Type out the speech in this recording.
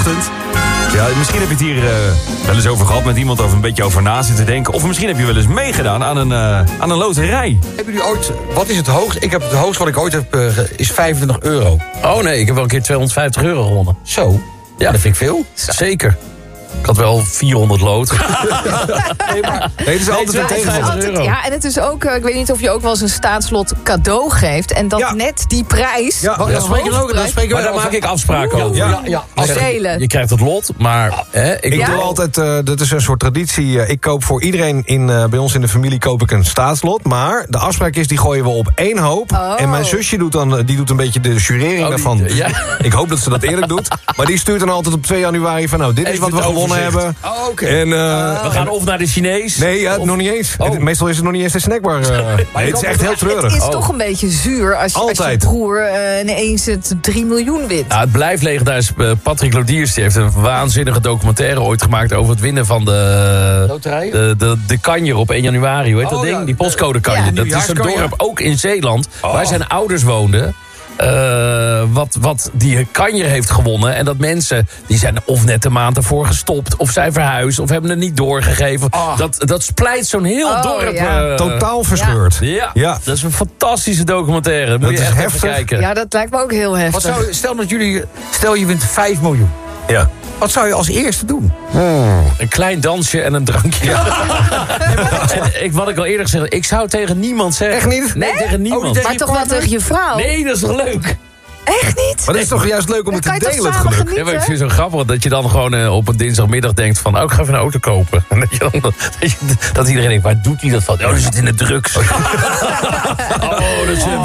Ja, misschien heb je het hier wel eens over gehad met iemand over een beetje over na zitten denken. Of misschien heb je wel eens meegedaan aan een loterij. Hebben jullie ooit, wat is het hoogst? Ik heb het hoogst wat ik ooit heb, is €25. Oh nee, ik heb wel een keer €250 gewonnen. Zo? Ja, dat vind ik veel. Zeker. Ik had wel 400 lood. Nee, het is altijd een tegenvaller. Ja, en het is ook, ik weet niet of je ook wel eens een staatslot cadeau geeft. En dat net die prijs... Ja, Dan spreken we Maar daar maak ik afspraken over. Ja. Delen. Je krijgt het lot, maar... Ik doe altijd, dat is een soort traditie. Ik koop voor iedereen bij ons in de familie koop ik een staatslot. Maar de afspraak is, die gooien we op één hoop. Oh. En mijn zusje doet een beetje de jurering daarvan. ja. Ik hoop dat ze dat eerlijk doet. Maar die stuurt dan altijd op 2 januari van... nou, dit is Even wat we het gewonnen overzicht. hebben. Oh, oké. En, We gaan of naar de Chinees. nee, nog niet eens. Oh. Meestal is het nog niet eens de snackbar. Nee, het is echt heel treurig. Het is toch een beetje zuur als je Altijd. broer ineens het 3 miljoen wint. Nou, het blijft legendarisch. Patrick Lodiers die heeft een waanzinnige documentaire ooit gemaakt... over het winnen van Loterij? de kanjer op 1 januari. Hoe heet dat Oh, ding? ja. Die postcode kanjer. Ja, Dat is een nieuwjaarskanjer. dorp, ook in Zeeland... waar zijn ouders woonden... wat die kanjer heeft gewonnen. En dat mensen, die zijn of net een maand ervoor gestopt... of zijn verhuisd, of hebben het niet doorgegeven. Dat splijt zo'n heel dorp. ja. Totaal verscheurd. Ja, dat is een fantastische documentaire. Moet Dat je is echt heftig. even kijken. Ja, dat lijkt me ook heel heftig. Stel je wint 5 miljoen. Ja. Wat zou je als eerste doen? Een klein dansje en een drankje. En wat ik al eerder gezegd heb, ik zou tegen niemand zeggen. Echt niet? Nee, tegen niemand. niet Maar toch wel tegen je vrouw? Nee, dat is toch leuk? Echt niet? Maar het is toch juist leuk om het Dan te kan je toch delen, het samen geluk. Ja, maar ik genieten? vind het zo grappig dat je dan gewoon op een dinsdagmiddag denkt van... oh, ik ga even een auto kopen. En dat iedereen denkt, waar doet hij dat van? Oh, dat zit in de drugs. Oh, dat is